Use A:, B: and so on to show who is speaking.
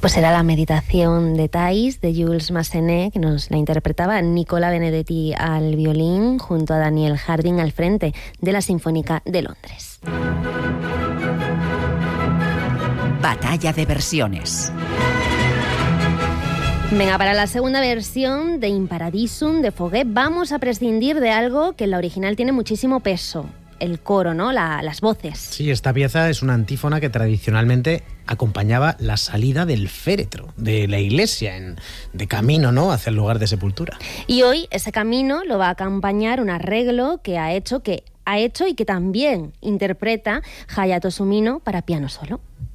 A: Pues era la meditación de Thais, de Jules Massenet, que nos la interpretaba Nicola Benedetti al violín, junto a Daniel Harding al frente de la Sinfónica de Londres.
B: Batalla de versiones.
A: Venga, para la segunda versión de In Paradisum de Fauré vamos a prescindir de algo que en la original tiene muchísimo peso. El coro, ¿no? Las voces.
C: Sí, esta pieza es una antífona que tradicionalmente acompañaba la salida del féretro de la iglesia de camino, ¿no?, hacia el lugar de sepultura.
A: Y hoy ese camino lo va a acompañar un arreglo que ha hecho y que también interpreta Hayato Sumino para piano solo.